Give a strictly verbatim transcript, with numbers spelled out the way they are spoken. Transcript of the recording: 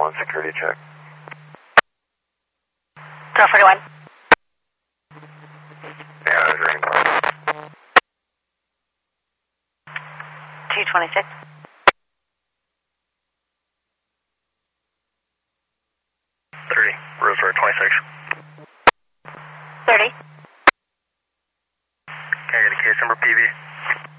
one, security check. twelve forty-one. Yeah, there's ring. two twenty-six. thirty, Rosewood twenty-six. thirty. Can I get a case number, P V?